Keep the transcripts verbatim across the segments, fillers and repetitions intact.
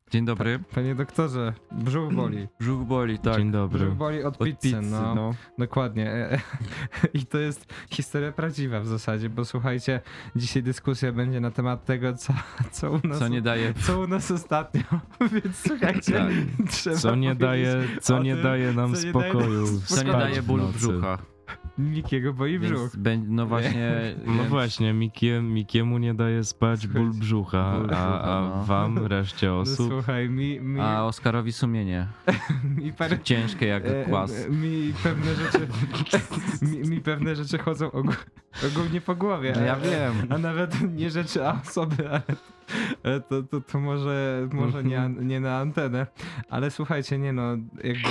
Dzień dobry. Panie doktorze, brzuch boli. Brzuch boli, tak. Dzień dobry. Brzuch boli od, Od pizzy, pizzy, no. no. Dokładnie. I to jest historia prawdziwa w zasadzie, bo słuchajcie, dzisiaj dyskusja będzie na temat tego, co, co u nas... Co nie daje... Co u nas ostatnio, więc słuchajcie, Tak. trzeba Co nie daje, co o nie tym, daje nam co nie daje spokoju. nam Co nie spać daje w bólu nocy. brzucha. Mikiego boi brzuch. Więc bę- no właśnie... No więc- właśnie, Mikie, Mikiemu nie daje spać ból brzucha, Ból brzucha, a, a no. wam, reszcie No osób, słuchaj, mi, mi, A Oskarowi sumienie. mi parę... Ciężkie jak e, kłas. e, Mi pewne rzeczy, mi, mi pewne rzeczy chodzą ogó- ogólnie po głowie. No ja a- wiem. A nawet nie rzeczy, a osoby, ale ale to, to, to może, może nie, an- nie na antenę. Ale słuchajcie, nie no, jakby...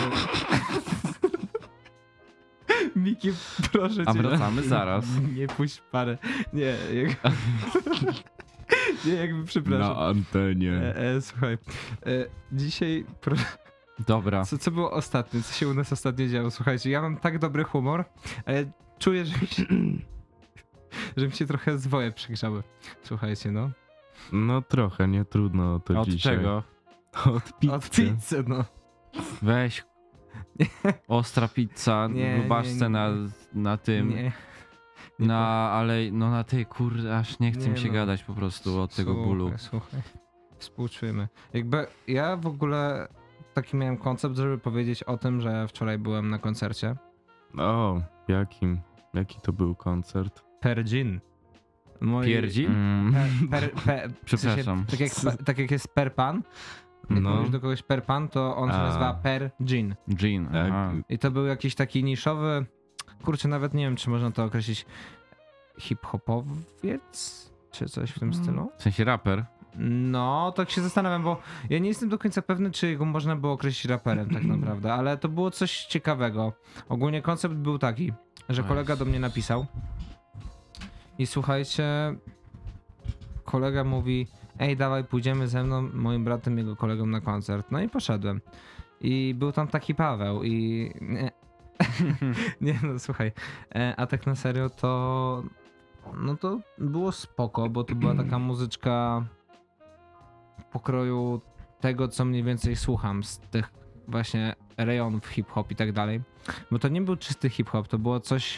Miki, proszę cię. A wracamy zaraz. Nie puść parę. Nie, jak... nie jakby przepraszam. na antenie. E, e, słuchaj, e, dzisiaj... Pro... Dobra. Co, co było ostatnio? Co się u nas ostatnio działo? Słuchajcie, ja mam tak dobry humor, ale czuję, że mi się, że mi się trochę zwoje przygrzały. Słuchajcie, no. No trochę, nie trudno o to Od dzisiaj. czego? Od pizzy. Od pizzy, no. Weź. Ostra pizza, Nie, lubaszce nie, nie. na, na tym. Nie. nie Na, ale no na tej kurde, aż nie chce Nie mi się no. gadać po prostu od tego słuchaj, bólu. Słuchaj, współczujmy. Jakby ja w ogóle taki miałem koncept, żeby powiedzieć o tym, że wczoraj byłem na koncercie. O, jakim? Jaki to był koncert? Pergin. Moi- Pierdzi? Mm, Per, per, per, Przepraszam. W sensie, tak, jak, tak jak jest Perpan, jak No. mówisz do kogoś Perpan, to on się A. nazywa Pergin. Jean. Tak. aha. I to był jakiś taki niszowy, kurczę, nawet nie wiem, czy można to określić, hip-hopowiec, czy coś w tym Mm. stylu. W sensie raper. No, tak się zastanawiam, bo ja nie jestem do końca pewny, czy go można było określić raperem tak naprawdę, ale to było coś ciekawego. Ogólnie koncept był taki, że O kolega Jezu. do mnie napisał i słuchajcie, kolega mówi: ej, dawaj, pójdziemy ze mną, moim bratem, jego kolegą na koncert. No i poszedłem. I był tam taki Paweł i... Nie, nie no, słuchaj, e, a tak na serio to... No to było spoko, bo to była taka muzyczka pokroju tego, co mniej więcej słucham z tych właśnie rejonów hip-hop i tak dalej. Bo to nie był czysty hip-hop, to było coś...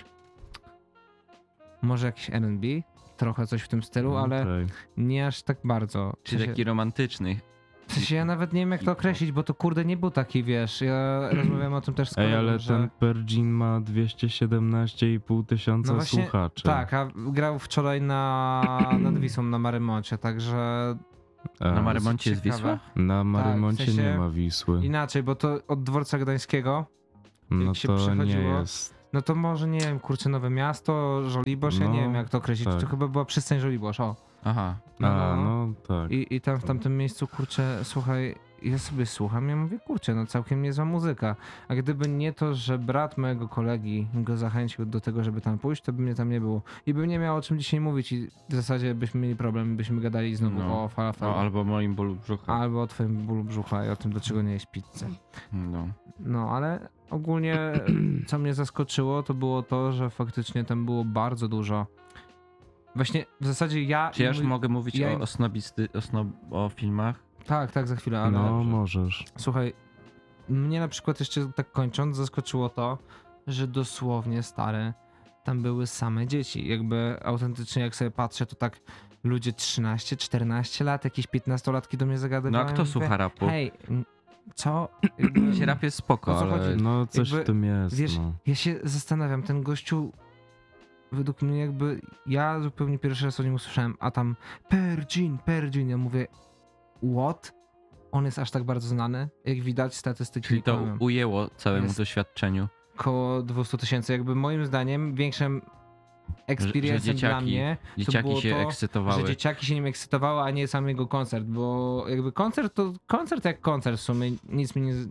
Może jakiś R and B? Trochę coś w tym stylu, ale okej. nie aż tak bardzo. W Czy sensie, taki romantyczny. w sensie ja nawet nie wiem, jak to określić, bo to kurde nie był taki, wiesz, ja rozmawiałem o tym też z kolegą, Ej, ale że... ten Pergin ma dwieście siedemnaście i pół tysiąca No właśnie, słuchaczy. Tak, a grał wczoraj na, nad Wisłą na Marymocie, także A, Na Marymoncie jest ciekawe. Wisła? Na Marymoncie sensie- nie ma Wisły. Inaczej, bo to od dworca gdańskiego, No jak się to nie przechodziło, jest. no to może, nie wiem, kurczę, Nowe Miasto, Żoliborz, ja No, nie wiem, jak to określić, tak. to chyba była przystań Żoliborz, o. Aha. No, A, no, no. no tak. I, I tam w tamtym miejscu, kurczę, słuchaj, ja sobie słucham, ja mówię, kurczę, no całkiem niezła muzyka. A gdyby nie to, że brat mojego kolegi go zachęcił do tego, żeby tam pójść, to by mnie tam nie było. I bym nie miał o czym dzisiaj mówić i w zasadzie byśmy mieli problem, byśmy gadali znowu No. o falafelu. O, albo moim bólu brzucha. Albo o twoim bólu brzucha i o tym, dlaczego nie jeść pizzę. No. No, ale ogólnie co mnie zaskoczyło, to było to, że faktycznie tam było bardzo dużo. Właśnie w zasadzie ja... Czy i ja już mój- mogę mówić ja- o, o snobisty, o, snob, o filmach? Tak, tak, za chwilę, ale... No, dobrze. możesz. Słuchaj, mnie na przykład jeszcze tak kończąc zaskoczyło to, że dosłownie stare tam były same dzieci. Jakby autentycznie jak sobie patrzę, to tak ludzie trzynaście czternaście lat, jakieś piętnastolatki do mnie No zagadywają. a kto Mówię, słucha rapu? Hej, n- co? Jakby, Się rap jest spoko, O co ale... chodzi? No coś Jakby, w tym jest. wiesz, no. ja się zastanawiam, ten gościu według mnie jakby, ja zupełnie pierwszy raz o nim usłyszałem, a tam Pergin, Pergin, ja mówię, what? On jest aż tak bardzo znany? Jak widać statystyki Czyli to kłamią. ujęło całemu Jest- doświadczeniu. Koło dwieście tysięcy. Jakby moim zdaniem większym Że, experience'em że dla dzieciaki, mnie, dzieciaki było się to, ekscytowały. że dzieciaki się nim ekscytowały, a nie sam jego koncert, bo jakby koncert to koncert jak koncert w sumie, nic mnie nie... z-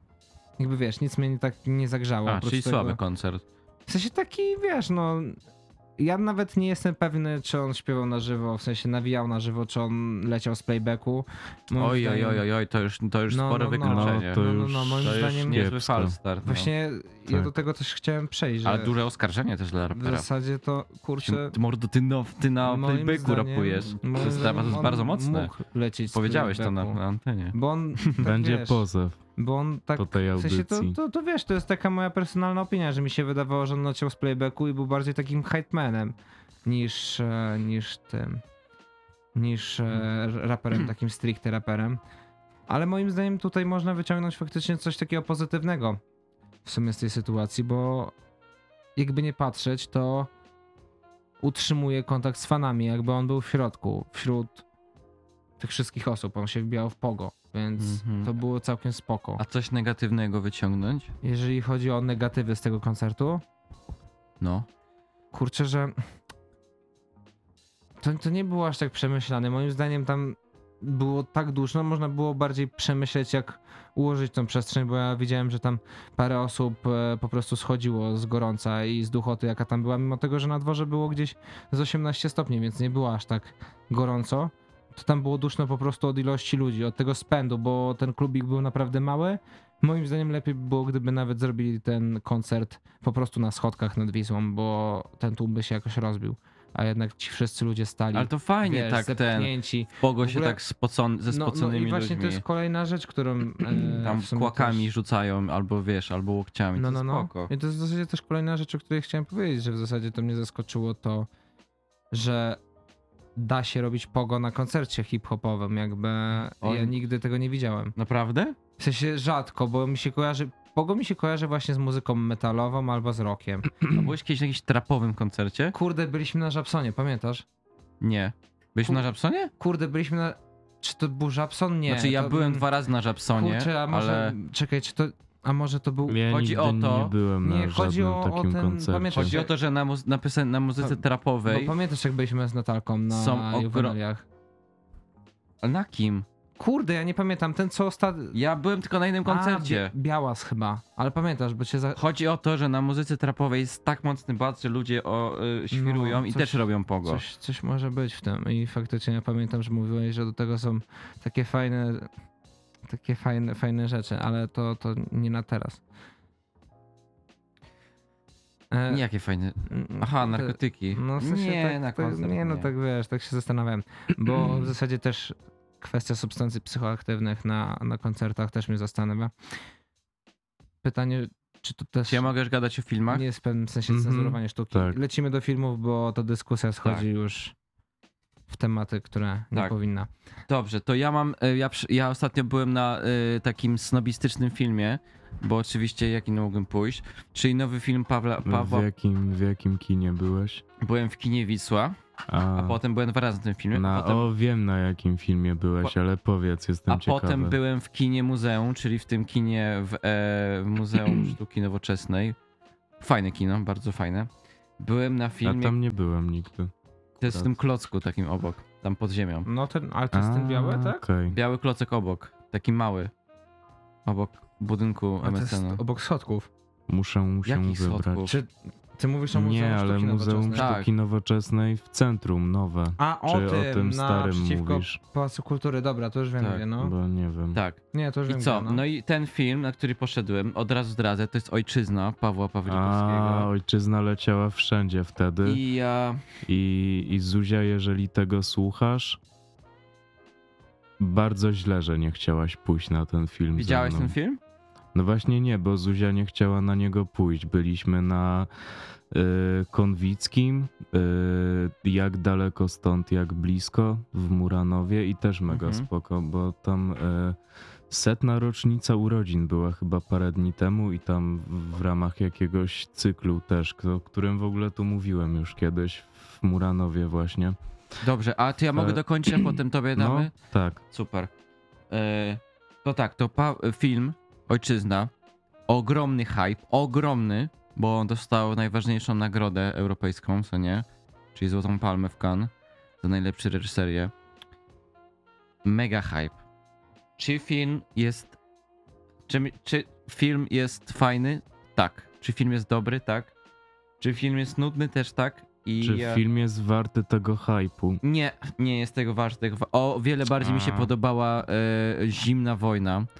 Jakby wiesz, nic mnie tak nie zagrzało. A, oprócz czyli tego- słaby koncert. W sensie taki, wiesz, no... ja nawet nie jestem pewny, czy on śpiewał na żywo, w sensie nawijał na żywo, czy on leciał z playbacku. Moim Oj, oj, zdaniem- oj, oj, oj, to już, to już No, spore no, no. wykroczenie. No, to No, no, już, no, moim to już zdaniem- niezły kiepsko. falstart. No. Właśnie ja Tak. do tego też chciałem przejść, że Ale duże oskarżenie też dla w rapera. zasadzie to, kurczę... Ty, mordo, ty, no, ty na moim playbacku zdaniem- rapujesz. To moim jest, zdaniem to jest on bardzo mocne. mógł lecieć z Powiedziałeś to na, playbacku. na antenie. Bo on, tak Będzie wiesz, pozew Bo on tak, po tej w sensie to, audycji. to, to wiesz, to jest taka moja personalna opinia, że mi się wydawało, że on leciał z playbacku i był bardziej takim hypemanem niż, e, niż tym, niż e, raperem, takim stricte raperem. Ale moim zdaniem tutaj można wyciągnąć faktycznie coś takiego pozytywnego w sumie z tej sytuacji, bo jakby nie patrzeć, to utrzymuje kontakt z fanami, jakby on był w środku, wśród tych wszystkich osób, on się wbijał w pogo, więc Mhm. to było całkiem spoko. A coś negatywnego wyciągnąć? Jeżeli chodzi o negatywy z tego koncertu, No. kurczę, że to, to nie było aż tak przemyślane. Moim zdaniem tam było tak duszno, można było bardziej przemyśleć, jak ułożyć tą przestrzeń, bo ja widziałem, że tam parę osób e, po prostu schodziło z gorąca i z duchoty, jaka tam była, mimo tego, że na dworze było gdzieś z osiemnaście stopni, więc nie było aż tak gorąco. To tam było duszno po prostu od ilości ludzi, od tego spędu, bo ten klubik był naprawdę mały. Moim zdaniem lepiej by było, gdyby nawet zrobili ten koncert po prostu na schodkach nad Wisłą, bo ten tłum by się jakoś rozbił. A jednak ci wszyscy ludzie stali, Ale to fajnie wiesz, tak ten, zepchnięci. pogo W się ogóle- tak spocon, ze No, no spoconymi i właśnie ludźmi. to jest kolejna rzecz, którą e, Tam w sumie kłakami też... rzucają, albo wiesz, albo łokciami. No, to no, no. spoko. I to jest w zasadzie też kolejna rzecz, o której chciałem powiedzieć, że w zasadzie to mnie zaskoczyło to, że da się robić pogo na koncercie hip-hopowym, jakby On- ja nigdy tego nie widziałem. Naprawdę? W sensie rzadko, bo mi się kojarzy, pogo mi się kojarzy właśnie z muzyką metalową albo z rockiem. A byłeś kiedyś na jakimś trapowym koncercie? Kurde, byliśmy na Żabsonie, pamiętasz? Nie. Byłeś Ku- na Żabsonie? Kurde, byliśmy na... Czy to był Żabson? Nie. Znaczy ja to... byłem dwa razy na Żabsonie, Kurczę, a może... ale Czekaj, czy to... A może to był... Ja Chodzi nigdy o to- nie byłem na Nie, chodzi żadnym o- o takim ten- koncercie. pamiętasz, chodzi o to, że na, mu- na, piosen- na muzyce Bo trapowej... pamiętasz, jak byliśmy z Natalką na Są ogro- juwenaliach? Ale na kim? Kurde, ja nie pamiętam, ten co ostatnio... Ja byłem tylko na jednym koncercie. Białas chyba, ale pamiętasz, bo cię za... Chodzi o to, że na muzyce trapowej jest tak mocny baz, że ludzie o, y, świrują No, i coś- też robią pogo. Coś, coś może być w tym i faktycznie ja pamiętam, że mówiłeś, że do tego są takie fajne, takie fajne, fajne rzeczy, ale to, to nie na teraz. E, Nie, jakie fajne... mm, Aha, te- narkotyki. No w sensie nie, tak, na tak, koncert nie, no nie. tak wiesz, tak się zastanawiałem, bo w zasadzie też kwestia substancji psychoaktywnych na, na koncertach też mnie zastanawia. Pytanie, czy to też... Czy ja mogę już gadać o filmach? Nie jest w pewnym sensie Mhm, cenzurowanie sztuki. tak. Lecimy do filmów, bo ta dyskusja schodzi Tak. już w tematy, które nie Tak. powinna. Dobrze, to ja mam, y, ja, przy- ja ostatnio byłem na y, takim snobistycznym filmie, bo oczywiście jak inny mogłem pójść, czyli nowy film Pawła, Pawła W jakim, w jakim kinie byłeś? byłem w kinie Wisła, A, a potem byłem dwa razy w tym filmie, na, a potem, o, wiem na jakim filmie byłeś, Po- ale powiedz, jestem a ciekawy. potem byłem w kinie muzeum, czyli w tym kinie w, e, w Muzeum Sztuki Nowoczesnej. Fajne kino, bardzo fajne. Byłem na A filmie, tam nie byłem nigdy. to jest w tym klocku takim obok, tam pod ziemią. No ten, ale to jest ten biały, A, tak? Okej. Biały klocek obok, taki mały, obok budynku A to jest M S N-u. obok schodków. Muszę, muszę Jakich wybrać. schodków? Czy ty mówisz o Muzeum Nie, ale Sztuki Muzeum Nowoczesnej? Tak. Sztuki Nowoczesnej w centrum, nowe. A o Czy tym, o tym na starym przeciwko mówisz? Pałacu Kultury, dobra, to już wiem Tak, gdzie, no. Bo nie wiem. Tak. Nie, to już I wiem co? gdzie, no. No i ten film, na który poszedłem, od razu zdradzę, to jest Ojczyzna Pawła A, Pawlikowskiego. ojczyzna leciała wszędzie wtedy. I ja... I, I Zuzia, jeżeli tego słuchasz, bardzo źle, że nie chciałaś pójść na ten film. Widziałeś ze mną. ten film? No właśnie nie, bo Zuzia nie chciała na niego pójść. Byliśmy na y, Konwickim, y, jak daleko stąd, jak blisko, w Muranowie i też mega Mhm. spoko, bo tam y, setna rocznica urodzin była chyba parę dni temu i tam w, w ramach jakiegoś cyklu też, o którym w ogóle tu mówiłem już kiedyś w Muranowie właśnie. Dobrze, a to ja mogę E, dokończyć, a potem tobie No, damy? tak. Super. E, to tak, to pa- film Ojczyzna, ogromny hype, ogromny, bo on dostał najważniejszą nagrodę europejską, co nie? Czyli Złotą Palmę w Cannes za najlepszy reżyserię. Mega hype. Czy film jest... Czy, czy film jest fajny? Tak. Czy film jest dobry? Tak. Czy film jest nudny? Też tak. I Czy ja... film jest warty tego hype'u? Nie, nie jest tego ważne. Tego wa- o wiele bardziej mi się A. podobała e, Zimna Wojna e,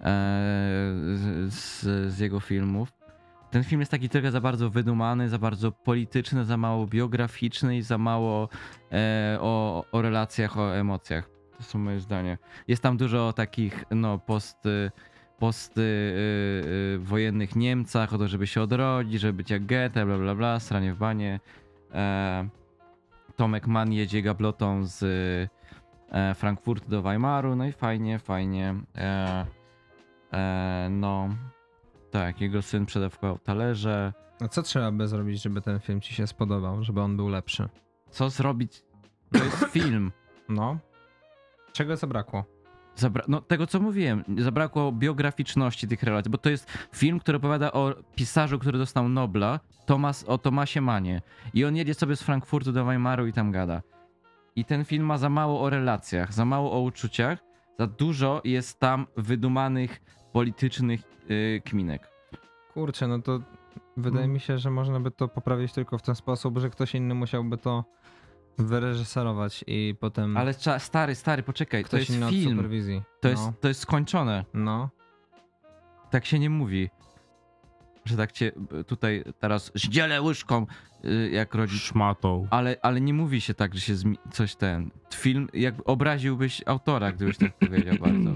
z, z jego filmów. Ten film jest taki trochę za bardzo wydumany, za bardzo polityczny, za mało biograficzny i za mało e, o, o relacjach, o emocjach. To są moje zdanie. Jest tam dużo takich no post, post y, y, wojennych Niemcach, o to, żeby się odrodzić, żeby być jak Goethe, bla bla bla, stranie w banie. E, Tomek Mann jedzie gablotą z e, Frankfurtu do Weimaru, no i fajnie, fajnie. E, e, no, tak, jego syn przedawkował talerze. A co trzeba by zrobić, żeby ten film ci się spodobał, żeby on był lepszy? Co zrobić? To jest film. No. Czego zabrakło? Zabra- no, tego co mówiłem, zabrakło biograficzności tych relacji, bo to jest film, który opowiada o pisarzu, który dostał Nobla, Thomas, o Thomasie Mannie. I on jedzie sobie z Frankfurtu do Weimaru i tam gada. I ten film ma za mało o relacjach, za mało o uczuciach, za dużo jest tam wydumanych politycznych yy, kminek. Kurczę, no to wydaje Mm. mi się, że można by to poprawić tylko w ten sposób, że ktoś inny musiałby to wyreżyserować i potem Ale cza- stary, stary, poczekaj, to ktoś jest inny od film, superwizji. to no. jest, to jest skończone. No. Tak się nie mówi. Że tak cię y, tutaj teraz zdzielę łyżką, y, jak rodzic. Szmatą. Ale, ale nie mówi się tak, że się zmi- coś ten. Film, jakby obraziłbyś autora, gdybyś tak powiedział bardzo.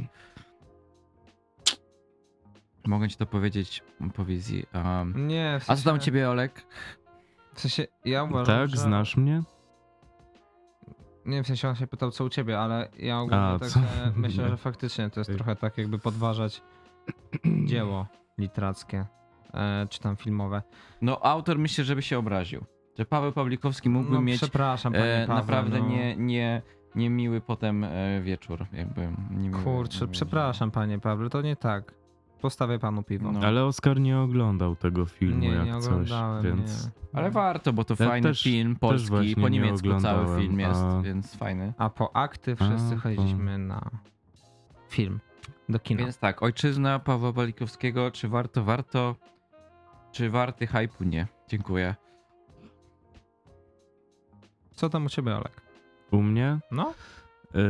Mogę ci to powiedzieć po wizji. Um, Nie, w a sensie, co tam u ciebie, Olek? W sensie, ja uważam, Tak, że... znasz mnie? Nie, w sensie on się pytał co u ciebie, ale ja ogólnie A, tak co? e, myślę, Nie. że faktycznie to jest Okej. trochę tak jakby podważać dzieło literackie, e, czy tam filmowe. No, autor myślę, żeby się obraził. Że Paweł Pawlikowski mógłby No mieć przepraszam, panie e, Paweł, naprawdę no. nie, nie, niemiły potem e, wieczór. Jakby niemiły, Kurczę, niemiły przepraszam panie Pawle, to nie tak. Postawię panu piwo. No. Ale Oskar nie oglądał tego filmu nie, jak nie coś, oglądałem, więc... nie. Ale warto, bo to Ja fajny też- film też polski, właśnie po nie niemiecku cały oglądałem, film jest, a- więc fajny. A po akty wszyscy A, chodziliśmy na film, do kina. Więc tak, Ojczyzna Pawła Pawlikowskiego, czy warto, warto, czy warty hype'u? Nie. Dziękuję. Co tam u ciebie, Olek? U mnie? No? Yy,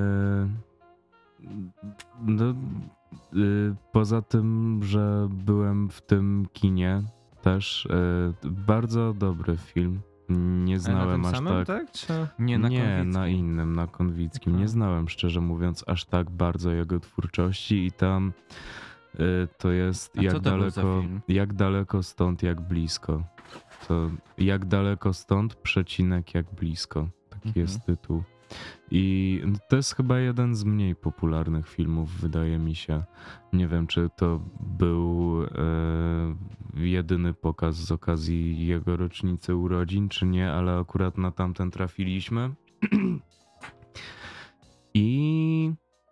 no, yy, poza tym, że byłem w tym kinie też, yy, bardzo dobry film. Nie Ale znałem na tym aż samym, tak. tak? Czy... Nie na nie, Konwickim. na innym, na Konwickim. Nie Aha. znałem, szczerze mówiąc, aż tak bardzo jego twórczości i tam y, to jest A jak co to był za daleko, film? jak daleko stąd, jak blisko. To jak daleko stąd, przecinek, jak blisko. Taki Mhm. jest tytuł. I to jest chyba jeden z mniej popularnych filmów, wydaje mi się. Nie wiem, czy to był e, jedyny pokaz z okazji jego rocznicy urodzin, czy nie, ale akurat na tamten trafiliśmy. I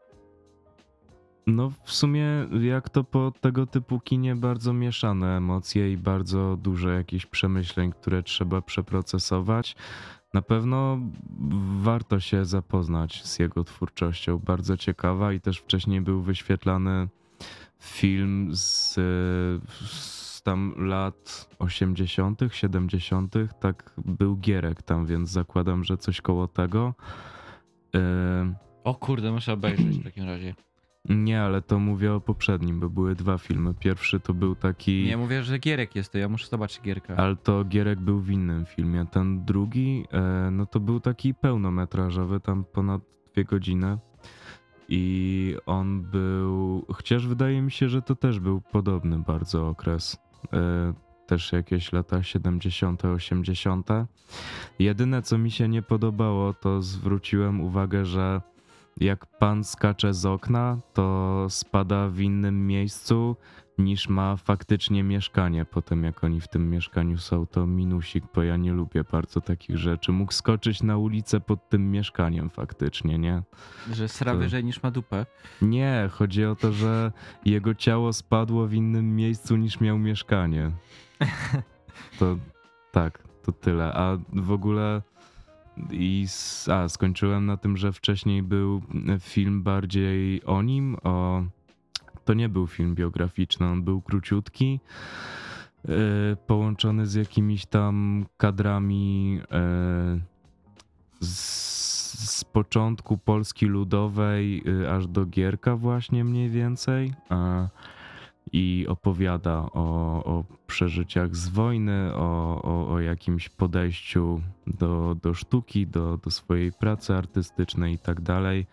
no w sumie jak to po tego typu kinie bardzo mieszane emocje i bardzo dużo jakichś przemyśleń, które trzeba przeprocesować. Na pewno warto się zapoznać z jego twórczością, bardzo ciekawa i też wcześniej był wyświetlany film z, z tam lat osiemdziesiątych, siedemdziesiątych, tak był Gierek tam, więc zakładam, że coś koło tego. Yy, O kurde, muszę obejrzeć w takim razie. nie, ale to mówię o poprzednim, bo były dwa filmy. Pierwszy to był taki... Nie, mówię, że Gierek jest to, ja muszę zobaczyć Gierka. Ale to Gierek był w innym filmie. Ten drugi, e, no to był taki pełnometrażowy, tam ponad dwie godziny. I on był, chociaż wydaje mi się, że to też był podobny bardzo okres. E, też jakieś lata siedemdziesiąte, osiemdziesiąte. Jedyne, co mi się nie podobało, to zwróciłem uwagę, że jak pan skacze z okna, to spada w innym miejscu niż ma faktycznie mieszkanie. Potem jak oni w tym mieszkaniu są, to minusik, bo ja nie lubię bardzo takich rzeczy. Mógł skoczyć na ulicę pod tym mieszkaniem faktycznie, nie? Że sra to- wyżej niż ma dupę. Nie, chodzi o to, że jego ciało spadło w innym miejscu niż miał mieszkanie. To tak, to tyle. A w ogóle i s- a, skończyłem na tym, że wcześniej był film bardziej o nim, o... To nie był film biograficzny, on był króciutki. y, połączony z jakimiś tam kadrami y, z, z początku Polski Ludowej y, aż do Gierka właśnie mniej więcej. A, i opowiada o, o przeżyciach z wojny, o, o, o jakimś podejściu do, do sztuki, do, do swojej pracy artystycznej i tak dalej.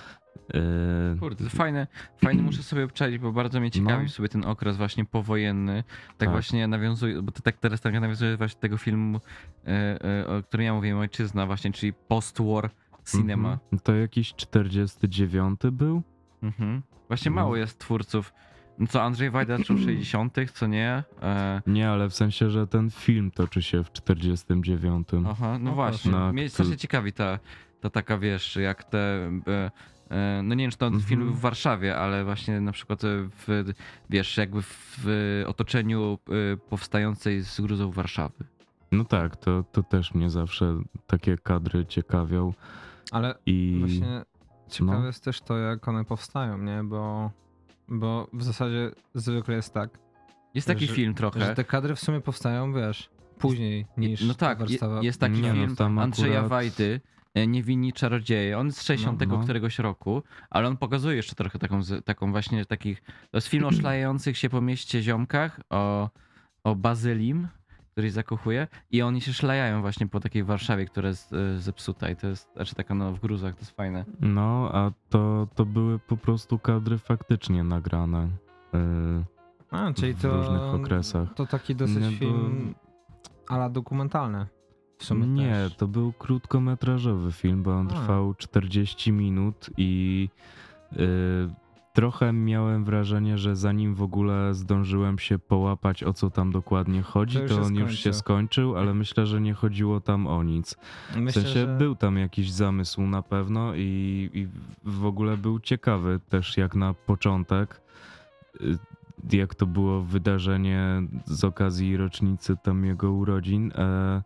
Yy, Kurde, to fajne, fajne muszę sobie obczaić, bo bardzo mnie ciekawi No. sobie ten okres właśnie powojenny. Tak, Tak. właśnie nawiązuje, bo to tak teraz tak nawiązuje właśnie do tego filmu, e, e, o którym ja mówiłem, Ojczyzna właśnie, czyli post-war cinema. mhm. To jakiś czterdziesty dziewiąty był? Mhm. Właśnie No. mało jest twórców. No co, Andrzej Wajda zaczął w sześćdziesiątych, co nie? E, Nie, ale w sensie, że ten film toczy się w czterdziestym dziewiątym. aha, no No właśnie. proszę. Mnie No, strasznie to- ciekawi ta, ta taka, wiesz, jak te... E, e, no nie wiem, czy to Mhm. film był w Warszawie, ale właśnie na przykład w, wiesz, jakby w otoczeniu e, powstającej z gruzów Warszawy. No tak, to, to też mnie zawsze takie kadry ciekawią. Ale I właśnie ciekawe no. jest też to, jak one powstają, nie? Bo, bo w zasadzie zwykle jest tak, Jest taki Że- film trochę. że te kadry w sumie powstają, wiesz, później niż No tak, je, Warszawa. jest taki Nie, no film tam Andrzeja akurat- Wajdy, e, Niewinni Czarodzieje. On jest z sześćdziesiątego No, no. któregoś roku, ale on pokazuje jeszcze trochę taką, z- taką właśnie takich... To jest film o szlających się po mieście ziomkach, o, o Bazylim, który się zakochuje i oni się szlajają właśnie po takiej Warszawie, która jest e, zepsuta i to jest, znaczy taka no w gruzach, to jest fajne. No, a to, to były po prostu kadry faktycznie nagrane. Yy, A, czyli w to, różnych okresach. to taki dosyć Nie, bo- film ala dokumentalny. W sumie Nie, też. to był krótkometrażowy film, bo on A. trwał czterdzieści minut i yy, trochę miałem wrażenie, że zanim w ogóle zdążyłem się połapać, o co tam dokładnie chodzi, To to, już się on już się skończył. skończył, ale myślę, że nie chodziło tam o nic. W Myślę, sensie że... był tam jakiś zamysł na pewno i, i w ogóle był ciekawy też jak na początek, y, jak to było wydarzenie z okazji rocznicy tam jego urodzin, e,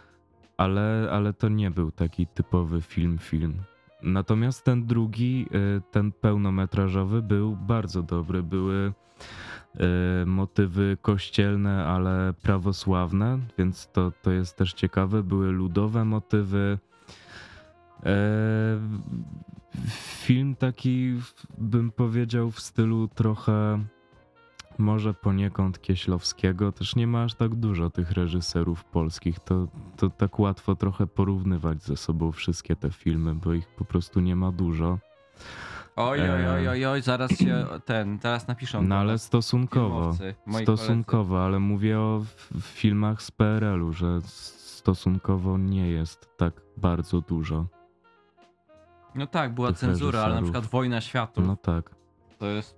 ale, ale to nie był taki typowy film, film. Natomiast ten drugi, y, ten pełnometrażowy był bardzo dobry. Były y, motywy kościelne, ale prawosławne, więc to, to jest też ciekawe. Były ludowe motywy. E, film taki, bym powiedział, w stylu trochę może poniekąd Kieślowskiego. Też nie ma aż tak dużo tych reżyserów polskich. To, to tak łatwo trochę porównywać ze sobą wszystkie te filmy, bo ich po prostu nie ma dużo. Oj, oj, oj, oj, oj, zaraz się ten, teraz napiszą. No do ale nas stosunkowo. filmowcy, moi Stosunkowo, ale mówię o f- filmach z P R L u, że stosunkowo nie jest tak bardzo dużo. koledzy. No tak, była tych cenzura, ale na reżyserów. przykład Wojna Światów No tak. to jest...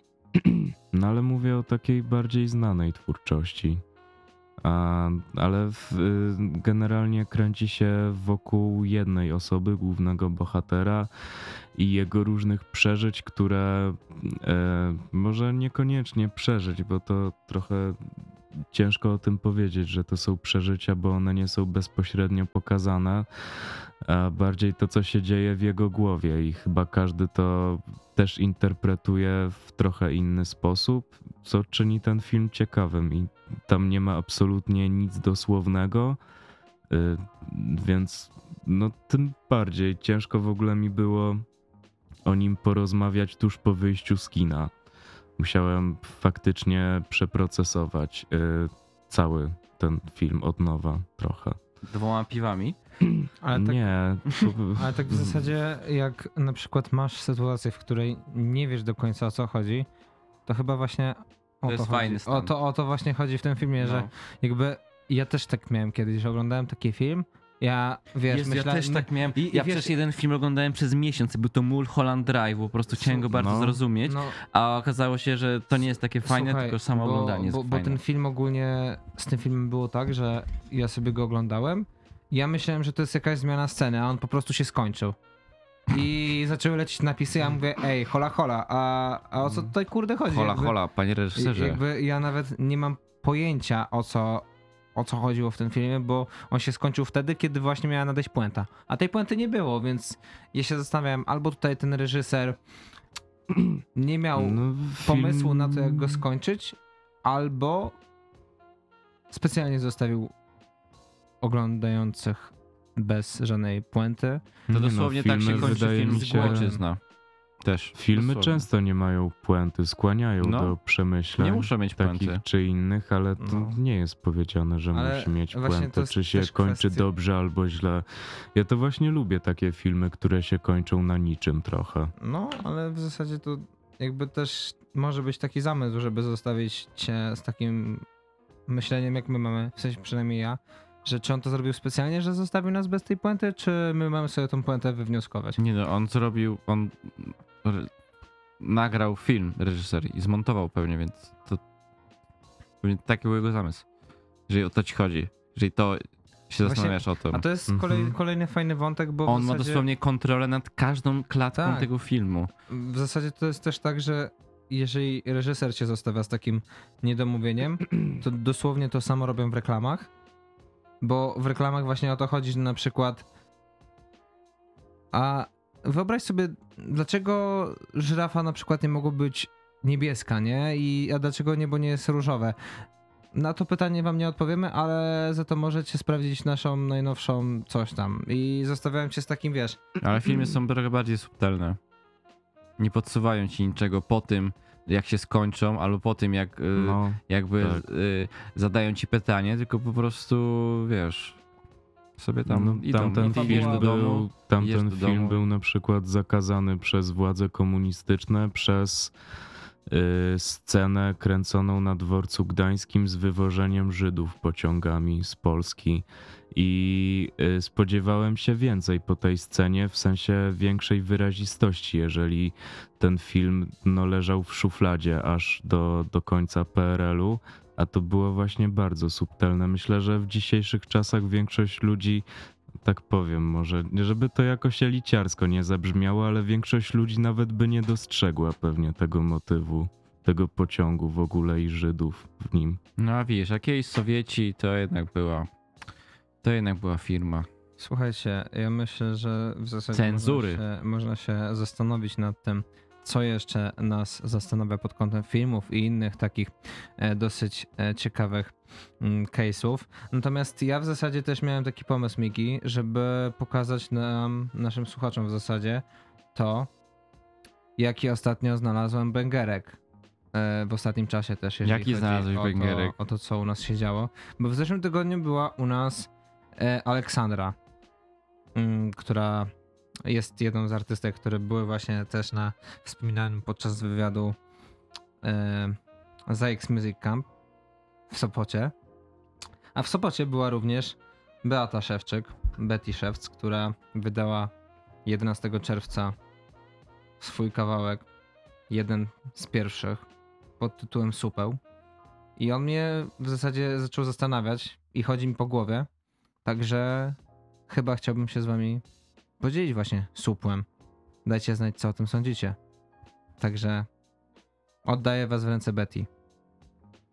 No ale mówię o takiej bardziej znanej twórczości. A, ale w, y, generalnie kręci się wokół jednej osoby, głównego bohatera i jego różnych przeżyć, które e, może niekoniecznie przeżyć, bo to trochę ciężko o tym powiedzieć, że to są przeżycia, bo one nie są bezpośrednio pokazane, a bardziej to, co się dzieje w jego głowie i chyba każdy to też interpretuje w trochę inny sposób, co czyni ten film ciekawym i tam nie ma absolutnie nic dosłownego, y, więc no tym bardziej ciężko w ogóle mi było o nim porozmawiać tuż po wyjściu z kina. Musiałem faktycznie przeprocesować y, cały ten film od nowa trochę. Dwoma piwami. Ale tak, Nie. to- ale tak w zasadzie, jak na przykład masz sytuację, w której nie wiesz do końca o co chodzi, to chyba właśnie o To to, jest chodzi. fajny stan. O to, o to właśnie chodzi w tym filmie, że No. jakby ja też tak miałem kiedyś, że oglądałem taki film, ja wiesz, Jezu, ja myślałem... też tak miałem. I- i ja wiesz- przecież jeden film oglądałem przez miesiąc, był to Mulholland Drive, bo po prostu chciałem go bardzo No. zrozumieć, No, a okazało się, że to nie jest takie fajne, słuchaj, tylko samo bo, oglądanie jest bo, bo fajne. ten film ogólnie, z tym filmem było tak, że ja sobie go oglądałem, ja myślałem, że to jest jakaś zmiana sceny, a on po prostu się skończył. I zaczęły lecieć napisy, ja mówię, ej, hola hola, a, a o co tutaj kurde chodzi? Hola, Jakby- hola, panie reżyserze. Jakby ja nawet nie mam pojęcia o co, o co chodziło w tym filmie, bo on się skończył wtedy, kiedy właśnie miała nadejść puenta. A tej puenty nie było, więc ja się zastanawiam, albo tutaj ten reżyser nie miał No, pomysłu na to, jak go film- skończyć, albo specjalnie zostawił oglądających bez żadnej puenty. To Nie no, dosłownie tak się filmy, kończy wydaje film mi z się- Ojczyzna. Też. Filmy dosłownie. często nie mają puenty, skłaniają No, do przemyśleń. Nie muszą mieć takich puenty. czy innych, ale to No. nie jest powiedziane, że Ale musi mieć właśnie to puentę, jest czy się też kończy kwestia- dobrze albo źle. Ja to właśnie lubię takie filmy, które się kończą na niczym trochę. No, ale w zasadzie to jakby też może być taki zamysł, żeby zostawić cię z takim myśleniem, jak my mamy, w sensie przynajmniej ja, że czy on to zrobił specjalnie, że zostawił nas bez tej puenty, czy my mamy sobie tą puentę wywnioskować. Nie no, on zrobił, on re- nagrał film reżyser i zmontował pewnie, więc to pewnie taki był jego zamysł. Jeżeli o to ci chodzi, jeżeli to się Właśnie- zastanawiasz o tym. A to jest Mhm. kolej, kolejny fajny wątek, bo On w ma zasadzie, dosłownie kontrolę nad każdą klatką Tak. tego filmu. w zasadzie to jest też tak, że jeżeli reżyser cię zostawia z takim niedomówieniem, to dosłownie to samo robią w reklamach, bo w reklamach właśnie o to chodzi, że na przykład a wyobraź sobie, dlaczego żyrafa na przykład nie mogła być niebieska, nie? I, a dlaczego niebo nie jest różowe? Na to pytanie wam nie odpowiemy, ale za to możecie sprawdzić naszą najnowszą coś tam. I zostawiałem cię z takim, wiesz, Ale filmy są trochę bardziej subtelne. Nie podsuwają ci niczego po tym, jak się skończą, albo po tym, jak y, No, jakby tak. y, zadają ci pytanie, tylko po prostu, wiesz, sobie tam no, idą. tamten I ty idziesz film, do domu. był, tamten idziesz do film domu. był na przykład zakazany przez władze komunistyczne przez y, scenę kręconą na dworcu gdańskim z wywożeniem Żydów pociągami z Polski. I y, spodziewałem się więcej po tej scenie, w sensie większej wyrazistości, jeżeli ten film no, leżał w szufladzie aż do, do końca P R L-u, a to było właśnie bardzo subtelne. Myślę, że w dzisiejszych czasach większość ludzi, tak powiem, może, żeby to jakoś eliciarsko nie zabrzmiało, ale większość ludzi nawet by nie dostrzegła pewnie tego motywu, tego pociągu w ogóle i Żydów w nim. No a wiesz, jakieś Sowieci to jednak była, to jednak była firma. słuchajcie, ja myślę, że w zasadzie Cenzury. Można, się, można się zastanowić nad tym, co jeszcze nas zastanawia pod kątem filmów i innych takich e, dosyć e, ciekawych mm, case'ów. Natomiast ja w zasadzie też miałem taki pomysł, Miki, żeby pokazać nam, naszym słuchaczom w zasadzie to, jaki ostatnio znalazłem bęgerek. e, W ostatnim czasie też, jeżeli Jaki chodzi znalazłeś o bęgerek? to, o to, co u nas się działo. Bo w zeszłym tygodniu była u nas e, Aleksandra, mm, która jest jedną z artystek, które były właśnie też na wspominanym podczas wywiadu e, Z X Music Camp w Sopocie. A w Sopocie była również Beata Szewczyk, Betty Szewc, która wydała jedenastego czerwca swój kawałek, jeden z pierwszych, pod tytułem Supeł. I on mnie w zasadzie zaczął zastanawiać i chodzi mi po głowie, także chyba chciałbym się z wami podzielić właśnie supłem. Dajcie znać, co o tym sądzicie. Także oddaję was w ręce Betty.